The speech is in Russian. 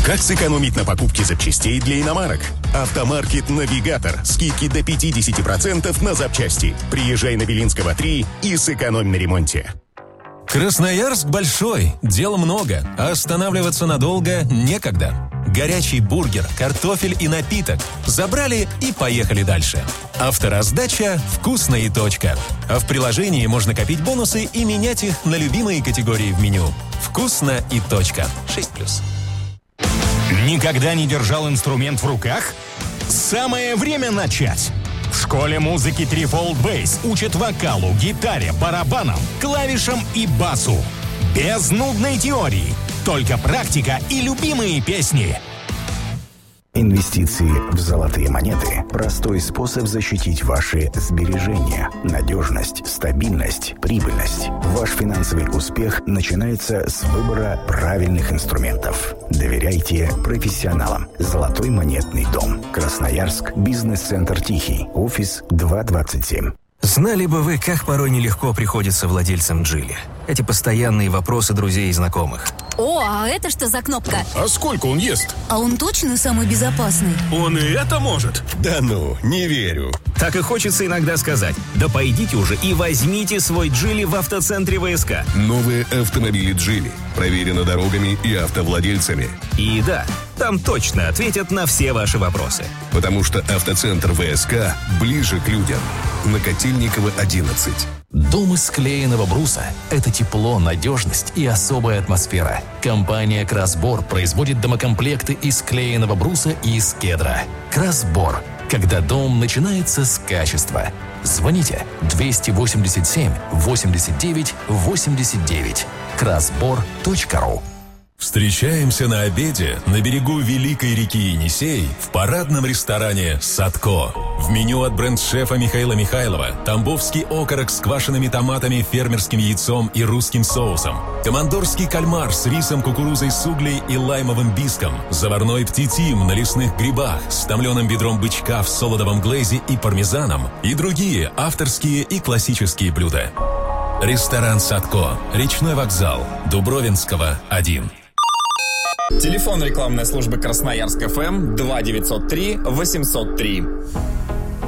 Как сэкономить на покупке запчастей для иномарок? Автомаркет «Навигатор». Скидки до 50% на запчасти. Приезжай на Белинского 3 и сэкономь на ремонте. Красноярск большой, дел много, а останавливаться надолго некогда. Горячий бургер, картофель и напиток. Забрали и поехали дальше. Автораздача «Вкусно и точка». А в приложении можно копить бонусы и менять их на любимые категории в меню. «Вкусно и точка». 6+. Никогда не держал инструмент в руках? Самое время начать! В школе музыки Threefold Bass учат вокалу, гитаре, барабанам, клавишам и басу. Без нудной теории, только практика и любимые песни. Инвестиции в золотые монеты – простой способ защитить ваши сбережения. Надежность, стабильность, прибыльность. Ваш финансовый успех начинается с выбора правильных инструментов. Доверяйте профессионалам. Золотой монетный дом. Красноярск. Бизнес-центр «Тихий». Офис 227. Знали бы вы, как порой нелегко приходится владельцам Джили. Эти постоянные вопросы друзей и знакомых. О, а это что за кнопка? А сколько он ест? А он точно самый безопасный? Он и это может? Да ну, не верю. Так и хочется иногда сказать: да пойдите уже и возьмите свой Джили в автоцентре ВСК. Новые автомобили Джили. Проверено дорогами и автовладельцами. И да, там точно ответят на все ваши вопросы. Потому что автоцентр ВСК ближе к людям. На Котельникова, 11. Дом из склеенного бруса – это тепло, надежность и особая атмосфера. Компания «Красбор» производит домокомплекты из склеенного бруса и из кедра. «Красбор» – когда дом начинается с качества. Звоните 287 89 89. красбор.ру. Встречаемся на обеде на берегу Великой реки Енисей в парадном ресторане «Садко». В меню от бренд-шефа Михаила Михайлова тамбовский окорок с квашеными томатами, фермерским яйцом и русским соусом, командорский кальмар с рисом, кукурузой с углей и лаймовым биском, заварной птитим на лесных грибах с томленым бедром бычка в солодовом глэзе и пармезаном и другие авторские и классические блюда. Ресторан «Садко», речной вокзал, Дубровинского, 1. Телефон рекламной службы Красноярск ФМ 2903 803.